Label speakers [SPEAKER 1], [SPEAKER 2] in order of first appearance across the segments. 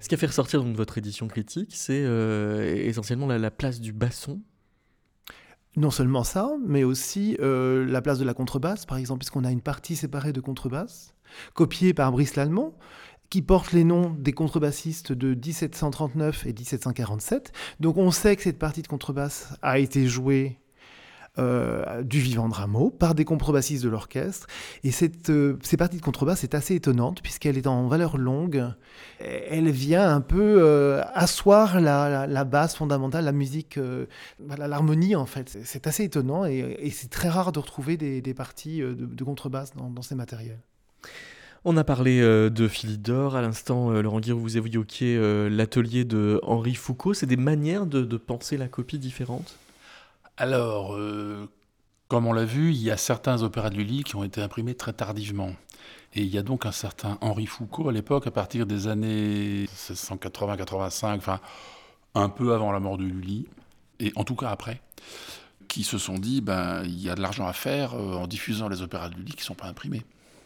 [SPEAKER 1] Ce qui a fait ressortir donc votre édition critique, c'est essentiellement la place du basson.
[SPEAKER 2] Non seulement ça, mais aussi la place de la contrebasse, par exemple, puisqu'on a une partie séparée de contrebasse, copiée par Brice Lallemand, qui porte les noms des contrebassistes de 1739 et 1747. Donc on sait que cette partie de contrebasse a été jouée du vivant de Rameau par des contrebassistes de l'orchestre. Et ces parties de contrebasse est assez étonnante puisqu'elle est en valeur longue. Elle vient un peu asseoir la base fondamentale, la musique, l'harmonie en fait. C'est assez étonnant et c'est très rare de retrouver des parties de contrebasse dans ces matériels.
[SPEAKER 1] On a parlé de Philidor à l'instant, Laurent Guiraud, vous évoquiez l'atelier de Henri Foucault. C'est des manières de penser la copie différentes ?
[SPEAKER 3] Alors, comme on l'a vu, il y a certains opéras de Lully qui ont été imprimés très tardivement. Et il y a donc un certain Henri Foucault à l'époque, à partir des années 1680-85, enfin un peu avant la mort de Lully, et en tout cas après, qui se sont dit, il y a de l'argent à faire en diffusant les opéras de Lully qui ne sont pas imprimés.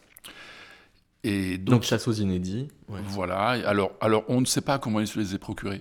[SPEAKER 1] Et donc chasse aux inédits.
[SPEAKER 3] Ouais. Voilà, alors on ne sait pas comment il se les a procurés.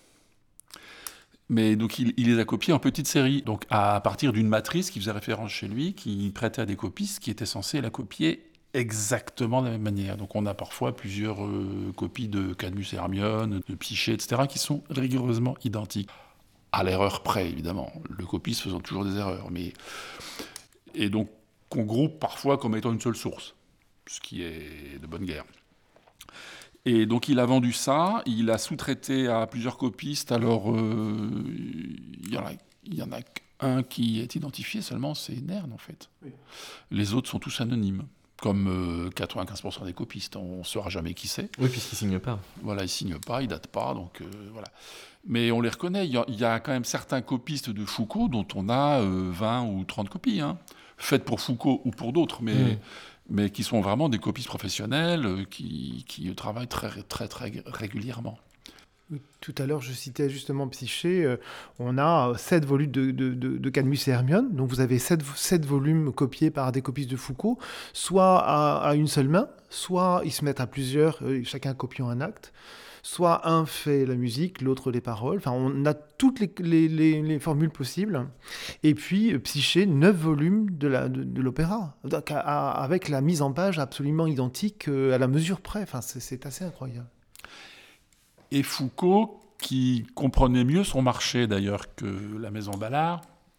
[SPEAKER 3] Mais donc il les a copiés en petites séries, donc à partir d'une matrice qui faisait référence chez lui, qui prêtait à des copistes qui étaient censés la copier exactement de la même manière. Donc on a parfois plusieurs copies de Cadmus et Hermione, de Psyché, etc., qui sont rigoureusement identiques. À l'erreur près, évidemment, le copiste faisant toujours des erreurs. Et donc qu'on groupe parfois comme étant une seule source, ce qui est de bonne guerre. Et donc il a vendu ça, il a sous-traité à plusieurs copistes. Alors il y en a un qui est identifié seulement, c'est Nern en fait. Oui. Les autres sont tous anonymes, comme 95% des copistes. On ne saura jamais qui c'est.
[SPEAKER 1] Oui, puisqu'ils ne signent pas.
[SPEAKER 3] Voilà, ils ne signent pas, ils ne datent pas, donc voilà. Mais on les reconnaît. Il y a quand même certains copistes de Foucault dont on a 20 ou 30 copies, faites pour Foucault ou pour d'autres, mais qui sont vraiment des copistes professionnels qui travaillent très, très, très régulièrement.
[SPEAKER 2] Oui, tout à l'heure, je citais justement Psyché. On a 7 volumes de Cadmus et Hermione. Donc vous avez 7 volumes copiés par des copistes de Foucault, soit à une seule main, soit ils se mettent à plusieurs, chacun copiant un acte. Soit un fait la musique, l'autre les paroles. Enfin, on a toutes les formules possibles. Et puis, Psyché, 9 volumes de l'opéra, avec la mise en page absolument identique à la mesure près. Enfin, c'est assez incroyable.
[SPEAKER 3] Et Foucault, qui comprenait mieux son marché d'ailleurs que la Maison Ballard,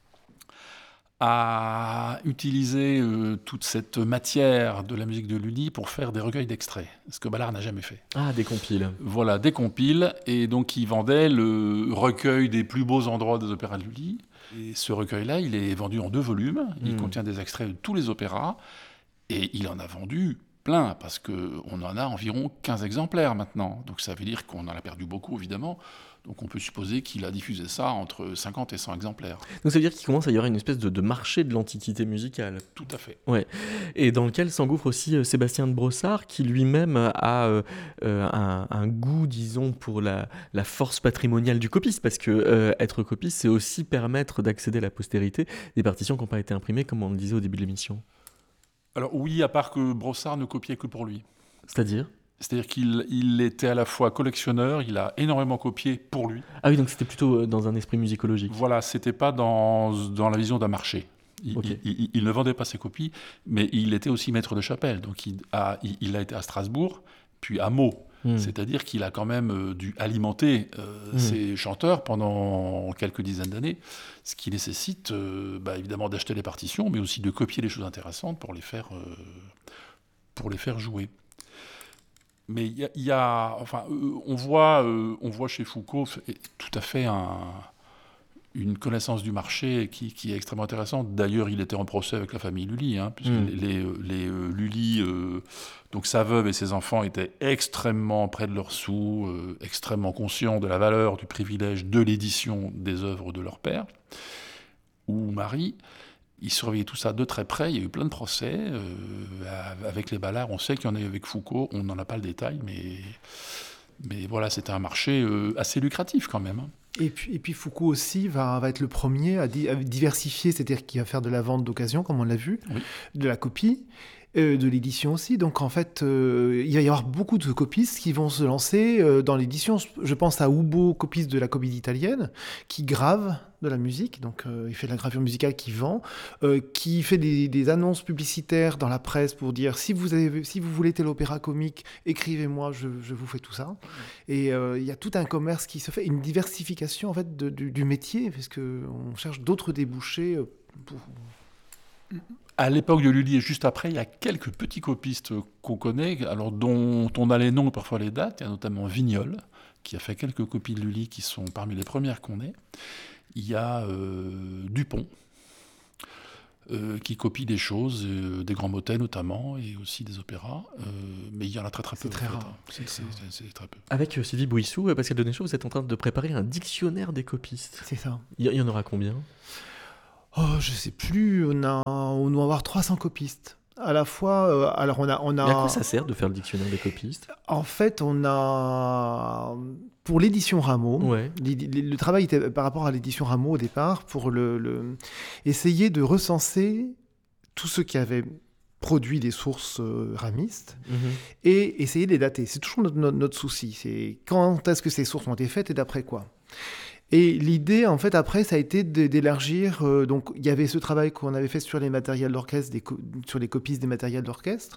[SPEAKER 3] a utilisé toute cette matière de la musique de Lully pour faire des recueils d'extraits, ce que Ballard n'a jamais fait.
[SPEAKER 1] Ah, des compiles.
[SPEAKER 3] Voilà, des compiles, et donc il vendait le recueil des plus beaux endroits des opéras de Lully. Et ce recueil-là, il est vendu en 2 volumes, il contient des extraits de tous les opéras, et il en a vendu plein, parce qu'on en a environ 15 exemplaires maintenant. Donc ça veut dire qu'on en a perdu beaucoup, évidemment. Donc on peut supposer qu'il a diffusé ça entre 50 et 100 exemplaires.
[SPEAKER 1] Donc ça veut dire qu'il commence à y avoir une espèce de marché de l'antiquité musicale.
[SPEAKER 3] Tout à fait.
[SPEAKER 1] Ouais. Et dans lequel s'engouffre aussi Sébastien de Brossard, qui lui-même a un goût, disons, pour la force patrimoniale du copiste, parce que être copiste, c'est aussi permettre d'accéder à la postérité des partitions qui n'ont pas été imprimées, comme on le disait au début de l'émission.
[SPEAKER 3] Alors oui, à part que Brossard ne copiait que pour lui. C'est-à-dire qu'il était à la fois collectionneur, il a énormément copié pour lui.
[SPEAKER 1] Ah oui, donc c'était plutôt dans un esprit musicologique.
[SPEAKER 3] Voilà, c'était pas dans la vision d'un marché. Il ne vendait pas ses copies, mais il était aussi maître de chapelle. Donc il a été à Strasbourg, puis à Meaux. C'est-à-dire qu'il a quand même dû alimenter ses chanteurs pendant quelques dizaines d'années, ce qui nécessite évidemment d'acheter les partitions, mais aussi de copier les choses intéressantes pour les faire jouer. Mais on voit chez Foucault tout à fait une connaissance du marché qui est extrêmement intéressante. D'ailleurs, il était en procès avec la famille Lully, puisque les Lully, donc sa veuve et ses enfants étaient extrêmement près de leurs sous, extrêmement conscients de la valeur, du privilège de l'édition des œuvres de leur père ou mari. Ils surveillaient tout ça de très près. Il y a eu plein de procès. Avec les Ballard, on sait qu'il y en a eu avec Foucault. On n'en a pas le détail, mais voilà, c'était un marché assez lucratif quand même.
[SPEAKER 2] Et puis Foucault aussi va être le premier à diversifier, c'est-à-dire qu'il va faire de la vente d'occasion, comme on l'a vu, de la copie. de l'édition aussi. Donc en fait, il va y avoir beaucoup de copistes qui vont se lancer dans l'édition. Je pense à Ubo, copiste de la Comédie Italienne, qui grave de la musique. Donc il fait de la gravure musicale qui vend, qui fait des annonces publicitaires dans la presse pour dire si vous voulez tel opéra comique, écrivez-moi, je vous fais tout ça. Et il y a tout un commerce qui se fait, une diversification en fait du métier, parce qu'on cherche d'autres débouchés pour...
[SPEAKER 3] À l'époque de Lully et juste après, il y a quelques petits copistes qu'on connaît, alors dont on a les noms et parfois les dates. Il y a notamment Vignol, qui a fait quelques copies de Lully qui sont parmi les premières qu'on ait. Il y a Dupont, qui copie des choses, des grands motets notamment, et aussi des opéras. Mais il y en a très peu.
[SPEAKER 2] C'est très rare.
[SPEAKER 3] C'est très peu.
[SPEAKER 1] Avec Sylvie Bouissou, Pascal Denéchaud, vous êtes en train de préparer un dictionnaire des copistes.
[SPEAKER 2] C'est ça.
[SPEAKER 1] Il y en aura combien ?
[SPEAKER 2] Oh, je sais plus, on doit avoir 300 copistes. À la fois, alors on a...
[SPEAKER 1] Et à quoi ça sert de faire le dictionnaire des copistes ?
[SPEAKER 2] En fait, on a... Pour l'édition Rameau,
[SPEAKER 1] Ouais.
[SPEAKER 2] le travail était par rapport à l'édition Rameau au départ, pour essayer de recenser tous ceux qui avaient produit des sources ramistes et essayer de les dater. C'est toujours notre souci. C'est quand est-ce que ces sources ont été faites et d'après quoi. Et l'idée, en fait, après, ça a été d'élargir. Donc, il y avait ce travail qu'on avait fait sur les matériels d'orchestre, sur les copistes des matériels d'orchestre,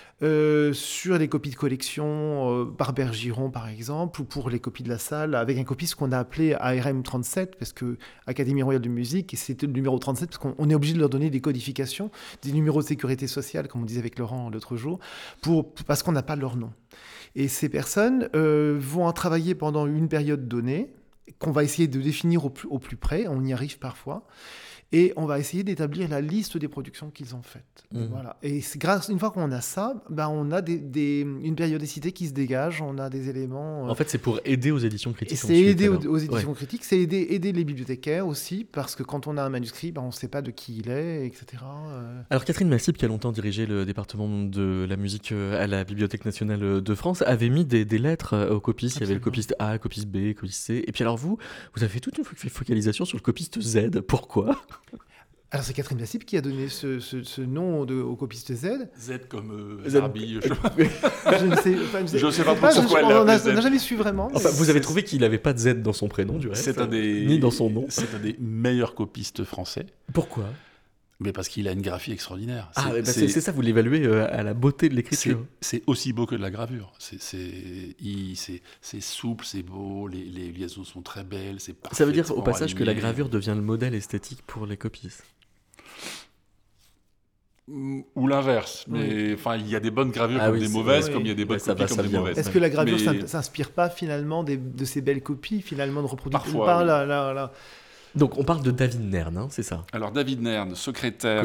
[SPEAKER 2] sur les copies de collection par Bergiron, par exemple, ou pour les copies de la salle, avec un copiste qu'on a appelé ARM 37, parce que Académie Royale de Musique, et c'était le numéro 37, parce qu'on est obligé de leur donner des codifications, des numéros de sécurité sociale, comme on disait avec Laurent l'autre jour, parce qu'on n'a pas leur nom. Et ces personnes vont en travailler pendant une période donnée, qu'on va essayer de définir au plus près, on y arrive parfois, et on va essayer d'établir la liste des productions qu'ils ont faites. Voilà. Et une fois qu'on a ça, on a une périodicité qui se dégage, on a des éléments...
[SPEAKER 1] En fait, c'est pour aider aux éditions critiques.
[SPEAKER 2] C'est aider aux éditions critiques, c'est aider les bibliothécaires aussi, parce que quand on a un manuscrit, on ne sait pas de qui il est, etc.
[SPEAKER 1] Alors Catherine Massip, qui a longtemps dirigé le département de la musique à la Bibliothèque nationale de France, avait mis des lettres aux copistes. Absolument. Il y avait le copiste A, le copiste B, le copiste C. Et puis alors vous avez fait toute une focalisation sur le copiste Z. Pourquoi ?
[SPEAKER 2] Alors c'est Catherine Massip qui a donné ce nom au copiste Z.
[SPEAKER 3] Z comme
[SPEAKER 1] Z.
[SPEAKER 3] Zarbi.
[SPEAKER 2] Je ne sais pas
[SPEAKER 3] pourquoi elle l'a appelé Z.
[SPEAKER 2] On n'a jamais su vraiment.
[SPEAKER 1] Enfin, vous avez trouvé qu'il n'avait pas de Z dans son prénom, du reste, ni dans son nom.
[SPEAKER 3] C'est un des meilleurs copistes français.
[SPEAKER 1] Pourquoi ?
[SPEAKER 3] Mais parce qu'il a une graphie extraordinaire.
[SPEAKER 1] C'est ça, vous l'évaluez à la beauté de l'écriture.
[SPEAKER 3] C'est aussi beau que de la gravure. C'est souple, c'est beau, les liaisons sont très belles, c'est parfait.
[SPEAKER 1] Ça veut dire au passage que la gravure devient le modèle esthétique pour les copistes.
[SPEAKER 3] Ou l'inverse, mais enfin il y a des bonnes gravures comme des mauvaises, comme il y a des bonnes copies comme des mauvaises.
[SPEAKER 2] Est-ce que la gravure s'inspire pas finalement de ces belles copies finalement de reproduction?
[SPEAKER 3] Parfois.
[SPEAKER 1] Donc on parle de David Nern, c'est ça?
[SPEAKER 3] Alors David Nern, secrétaire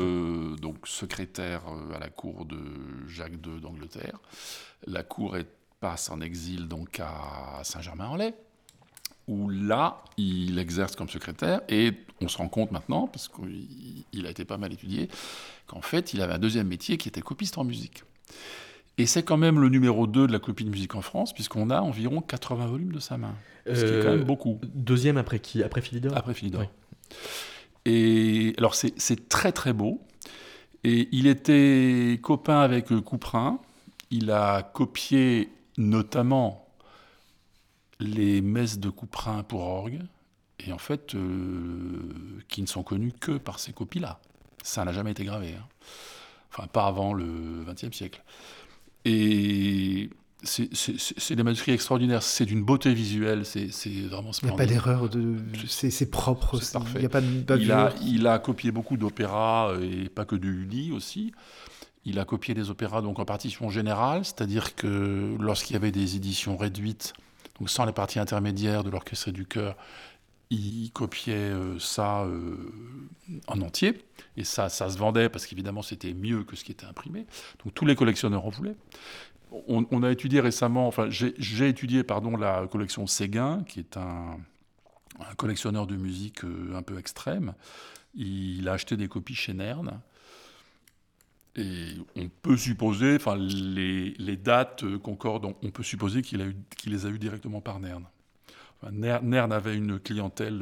[SPEAKER 3] à la cour de Jacques II d'Angleterre. La cour passe en exil donc à Saint-Germain-en-Laye, où là, il exerce comme secrétaire, et on se rend compte maintenant, parce qu'il a été pas mal étudié, qu'en fait, il avait un deuxième métier qui était copiste en musique. Et c'est quand même le numéro 2 de la copie de musique en France, puisqu'on a environ 80 volumes de sa main. Ce qui est quand même beaucoup.
[SPEAKER 1] Deuxième après qui? Après Philidor?
[SPEAKER 3] Après Philidor.
[SPEAKER 1] Oui.
[SPEAKER 3] Et alors, c'est très très beau. Et il était copain avec Couperin. Il a copié notamment les messes de Couperin pour orgue, et en fait, qui ne sont connues que par ces copies-là. Ça n'a jamais été gravé. Enfin, pas avant le XXe siècle. Et c'est des manuscrits extraordinaires. C'est d'une beauté visuelle, c'est vraiment splendide.
[SPEAKER 2] Il n'y a pas d'erreur, c'est propre.
[SPEAKER 3] C'est parfait.
[SPEAKER 2] Il n'y a pas de bavure.
[SPEAKER 3] Il a copié beaucoup d'opéras, et pas que de Lully aussi. Il a copié des opéras donc en partition générale, c'est-à-dire que lorsqu'il y avait des éditions réduites, donc sans les parties intermédiaires de l'orchestre et du chœur, il copiait ça en entier. Et ça se vendait parce qu'évidemment c'était mieux que ce qui était imprimé. Donc tous les collectionneurs en voulaient. On a étudié récemment, enfin j'ai étudié la collection Séguin, qui est un collectionneur de musique un peu extrême. Il a acheté des copies chez Nern. Et on peut supposer, enfin les dates concordent, on peut supposer qu'il les a eues directement par Nern. Enfin, Nern avait une clientèle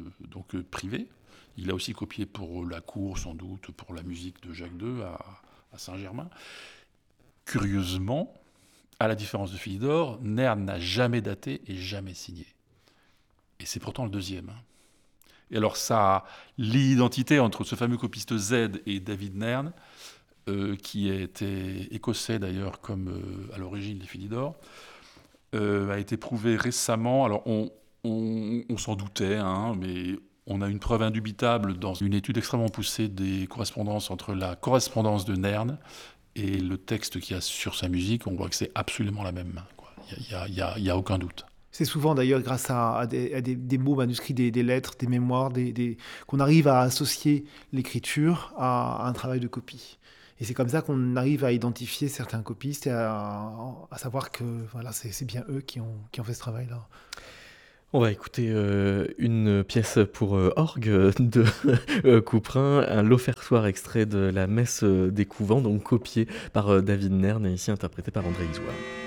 [SPEAKER 3] privée. Il a aussi copié pour la cour, sans doute, pour la musique de Jacques II à à Saint-Germain. Curieusement, à la différence de Philidor, Nern n'a jamais daté et jamais signé. Et c'est pourtant le deuxième. Et alors ça lie l'identité entre ce fameux copiste Z et David Nern, qui était écossais d'ailleurs, comme à l'origine des Philidor, a été prouvé récemment. Alors on s'en doutait, mais on a une preuve indubitable dans une étude extrêmement poussée des correspondances entre la correspondance de Nern et le texte qu'il y a sur sa musique. On voit que c'est absolument la même main, quoi. Il y a aucun doute.
[SPEAKER 2] C'est souvent d'ailleurs grâce à des mots manuscrits, des lettres, des mémoires, qu'on arrive à associer l'écriture à un travail de copie. Et c'est comme ça qu'on arrive à identifier certains copistes et à savoir que voilà, c'est bien eux qui ont fait ce travail-là.
[SPEAKER 1] On va écouter une pièce pour orgue de Couperin, un L'Offertoire extrait de la Messe des Couvents, donc copié par David Nern et ici interprété par André Isoire.